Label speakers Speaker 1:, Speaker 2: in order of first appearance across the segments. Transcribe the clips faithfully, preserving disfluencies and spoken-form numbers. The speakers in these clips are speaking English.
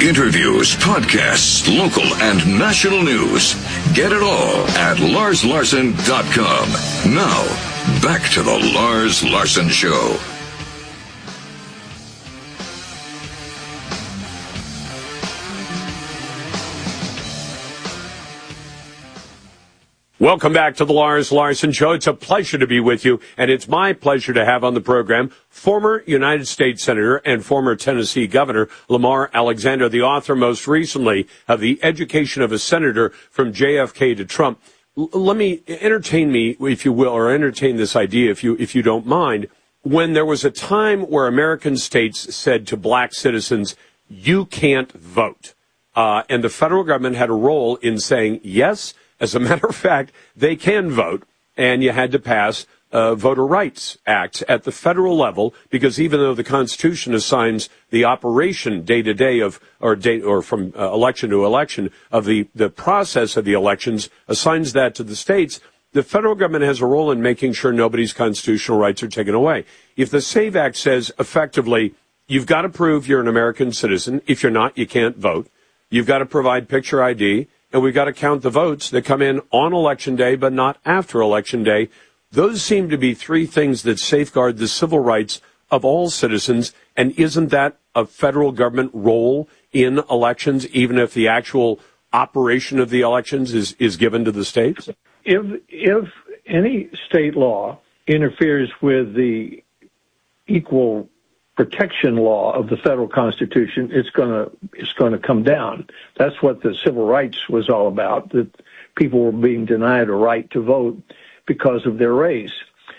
Speaker 1: Interviews, podcasts, local and national news. Get it all at lars larson dot com. Now, back to the Lars Larson Show.
Speaker 2: Welcome back to the Lars Larson Show. It's a pleasure to be with you, and it's my pleasure to have on the program former United States Senator and former Tennessee Governor Lamar Alexander, the author most recently of The Education of a Senator from J F K to Trump. L- let me entertain me, if you will, or entertain this idea, if you if you don't mind. When there was a time where American states said to black citizens, you can't vote, uh, and the federal government had a role in saying, yes, as a matter of fact, they can vote, and you had to pass uh, voter rights acts at the federal level, because even though the Constitution assigns the operation day to day of, or day, or from uh, election to election of the, the process of the elections, assigns that to the states, the federal government has a role in making sure nobody's constitutional rights are taken away. If the SAVE Act says effectively, you've got to prove you're an American citizen. If you're not, you can't vote. You've got to provide picture I D. And we've got to count the votes that come in on Election Day, but not after Election Day. Those seem to be three things that safeguard the civil rights of all citizens. And isn't that a federal government role in elections, even if the actual operation of the elections is, is given to the states?
Speaker 3: If, if any state law interferes with the equal protection law of the federal Constitution, it's going to it's going to come down. That's what the civil rights was all about, that people were being denied a right to vote because of their race.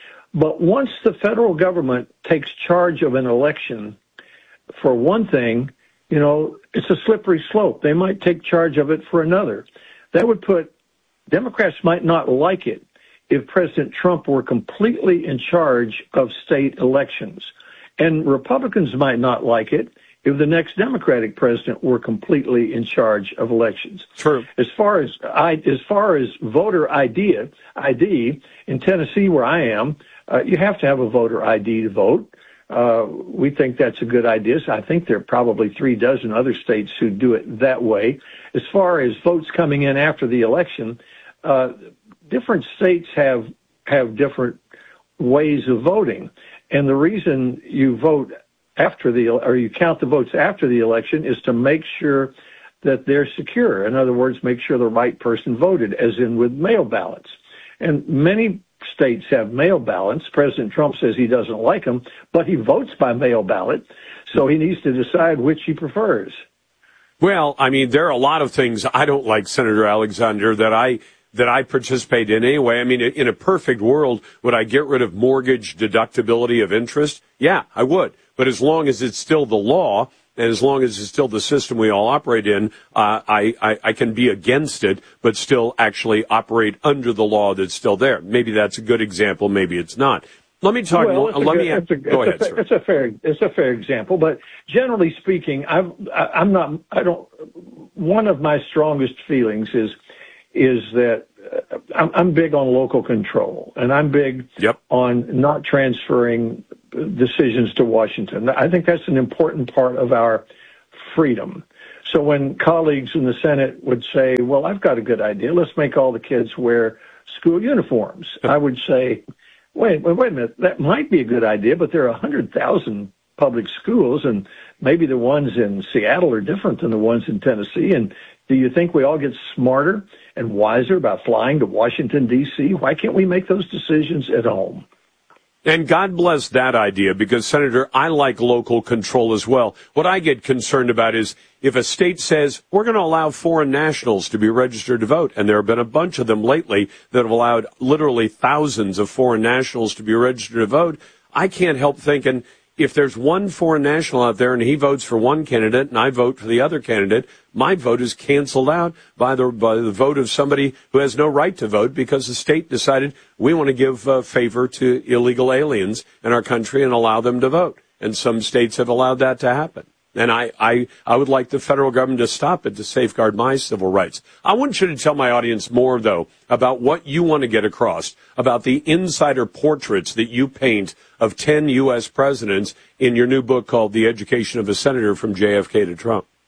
Speaker 3: But once the federal government takes charge of an election, for one thing, you know, it's a slippery slope. They might take charge of it for another. That would put, Democrats might not like it if President Trump were completely in charge of state elections. And Republicans might not like it if the next Democratic president were completely in charge of elections.
Speaker 2: True.
Speaker 3: As far as I, as far as voter I D, I D in Tennessee, where I am, uh, you have to have a voter I D to vote. Uh, we think that's a good idea. So I think there are probably three dozen other states who do it that way. As far as votes coming in after the election, uh, different states have have different ways of voting. And the reason you vote after the, or you count the votes after the election, is to make sure that they're secure. In other words, make sure the right person voted, as in with mail ballots. And many states have mail ballots. President Trump says he doesn't like them, but he votes by mail ballot, so he needs to decide which he prefers.
Speaker 2: Well, I mean, there are a lot of things I don't like, Senator Alexander, that I that I participate in anyway. I mean, in a perfect world, would I get rid of mortgage deductibility of interest? Yeah, I would. But as long as it's still the law, and as long as it's still the system we all operate in, uh, I, I, I can be against it, but still actually operate under the law that's still there. Maybe that's a good example. Maybe it's not. Let me talk
Speaker 3: well,
Speaker 2: more. Let
Speaker 3: good,
Speaker 2: me
Speaker 3: it's a,
Speaker 2: go
Speaker 3: it's
Speaker 2: ahead,
Speaker 3: a,
Speaker 2: sir.
Speaker 3: It's a fair, it's a fair example, but generally speaking, I've, I, I'm not, I don't, one of my strongest feelings is, is that uh, I'm, I'm big on local control, and I'm big
Speaker 2: yep.
Speaker 3: on not transferring decisions to Washington. I think that's an important part of our freedom. So when colleagues in the Senate would say, well, I've got a good idea, let's make all the kids wear school uniforms, I would say, wait, wait, wait a minute, that might be a good idea, but there are one hundred thousand public schools, and maybe the ones in Seattle are different than the ones in Tennessee, and do you think we all get smarter and wiser about flying to Washington, D C? Why can't we make those decisions at home?
Speaker 2: And God bless that idea, because, Senator, I like local control as well. What I get concerned about is if a state says, we're going to allow foreign nationals to be registered to vote, and there have been a bunch of them lately that have allowed literally thousands of foreign nationals to be registered to vote, I can't help thinking, if there's one foreign national out there and he votes for one candidate and I vote for the other candidate, my vote is canceled out by the by the vote of somebody who has no right to vote, because the state decided we want to give uh, favor to illegal aliens in our country and allow them to vote. And some states have allowed that to happen. And I, I, I would like the federal government to stop it to safeguard my civil rights. I want you to tell my audience more, though, about what you want to get across, about the insider portraits that you paint of ten U S presidents in your new book called The Education of a Senator from J F K to Trump.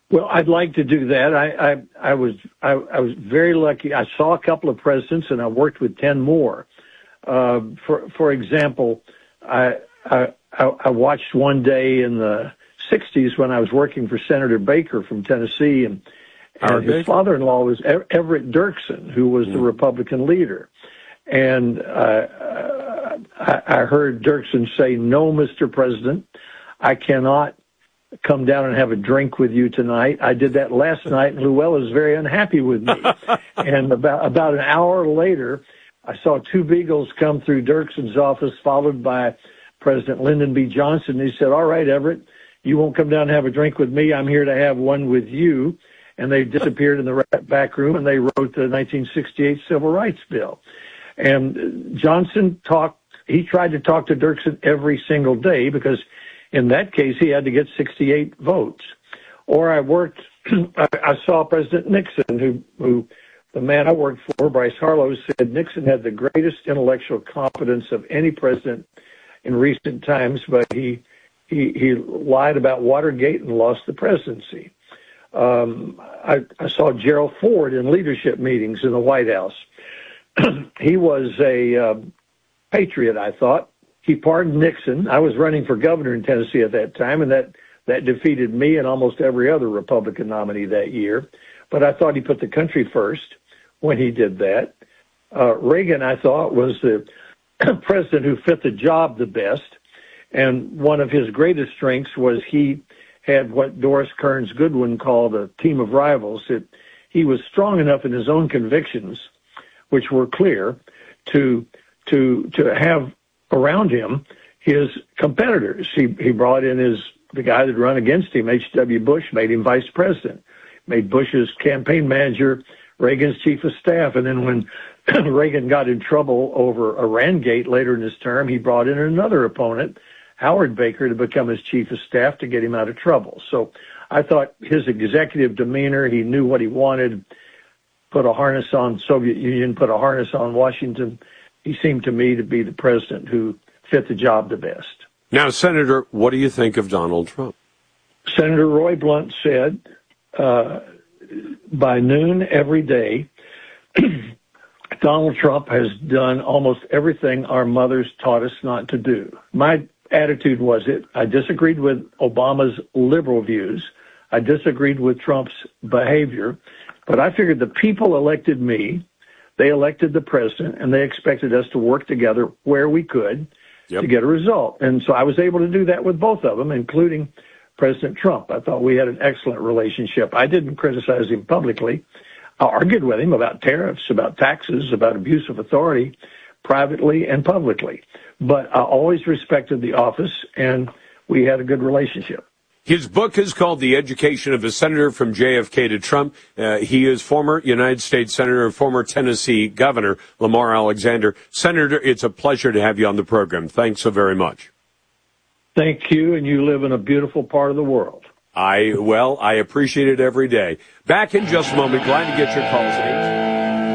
Speaker 3: Well, I'd like to do that. I, I, I was, I, I was very lucky. I saw a couple of presidents, and I worked with ten more. Uh, for, for example, I, I, I watched one day in the sixties when I was working for Senator Baker from Tennessee, and, and his father-in-law was Everett Dirksen, who was the Republican leader. And uh, I, I heard Dirksen say, "No, Mister President, I cannot come down and have a drink with you tonight. I did that last night, and Llewellyn was very unhappy with me." And about about an hour later, I saw two beagles come through Dirksen's office, followed by President Lyndon B. Johnson. He said, "All right, Everett, you won't come down and have a drink with me. I'm here to have one with you." And they disappeared in the back room, and they wrote the nineteen sixty-eight Civil Rights Bill. And Johnson talked, he tried to talk to Dirksen every single day because in that case he had to get sixty-eight votes. Or I worked, I saw President Nixon, who, who, the man I worked for, Bryce Harlow, said Nixon had the greatest intellectual competence of any president in recent times, but he, he, he lied about Watergate and lost the presidency. Um, I, I saw Gerald Ford in leadership meetings in the White House. He was a uh, patriot, I thought. He pardoned Nixon. I was running for governor in Tennessee at that time, and that, that defeated me and almost every other Republican nominee that year. But I thought he put the country first when he did that. Uh, Reagan, I thought, was the president who fit the job the best. And one of his greatest strengths was he had what Doris Kearns Goodwin called a team of rivals. That he was strong enough in his own convictions, which were clear, to to to have around him his competitors. He he brought in his the guy that ran against him, H W Bush, made him vice president, made Bush's campaign manager, Reagan's chief of staff, and then when Reagan got in trouble over Irangate later in his term, he brought in another opponent, Howard Baker, to become his chief of staff to get him out of trouble. So I thought his executive demeanor, he knew what he wanted, put a harness on Soviet Union, put a harness on Washington. He seemed to me to be the president who fit the job the best.
Speaker 2: Now, Senator, what do you think of Donald Trump?
Speaker 3: Senator Roy Blunt said, uh, by noon every day, Donald Trump has done almost everything our mothers taught us not to do. My attitude was it. I disagreed with Obama's liberal views. I disagreed with Trump's behavior. But I figured the people elected me, they elected the president, and they expected us to work together where we could yep. to get a result. And so I was able to do that with both of them, including President Trump. I thought we had an excellent relationship. I didn't criticize him publicly. I argued with him about tariffs, about taxes, about abuse of authority, privately and publicly. But I always respected the office, and we had a good relationship.
Speaker 2: His book is called The Education of a Senator from J F K to Trump. Uh, he is former United States Senator and former Tennessee Governor Lamar Alexander. Senator, it's a pleasure to have you on the program. Thanks so very much.
Speaker 3: Thank you, and you live in a beautiful part of the world.
Speaker 2: I, well, I appreciate it every day. Back in just a moment. Glad to get your calls at eight.